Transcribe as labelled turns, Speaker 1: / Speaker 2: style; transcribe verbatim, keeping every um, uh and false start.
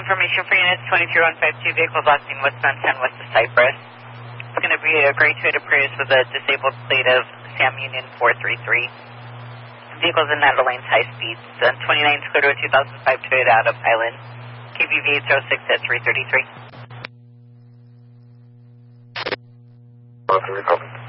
Speaker 1: Information for units twenty-three one five two, vehicles last seen westbound ten west of Cypress. It's going to be a gray Toyota Prius with a disabled plate of Sam Union four three three. Vehicles in Nether Lanes high speeds. Uh, twenty-nine Scooter two thousand five Toyota out of Island. K B V eight zero six at three thirty-three.
Speaker 2: Welcome to Republic.